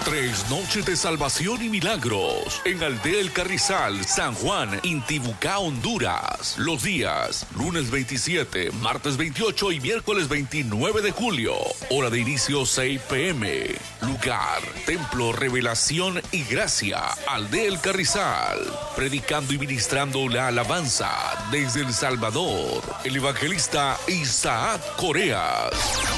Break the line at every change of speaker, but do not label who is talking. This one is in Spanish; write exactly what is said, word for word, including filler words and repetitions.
Tres noches de salvación y milagros en Aldea El Carrizal, San Juan, Intibucá, Honduras. Los días, lunes veintisiete, martes veintiocho y miércoles veintinueve de julio. Hora de inicio seis p m Lugar, Templo, Revelación y Gracia, Aldea El Carrizal. Predicando y ministrando la alabanza desde El Salvador. El evangelista Isaac Coreas.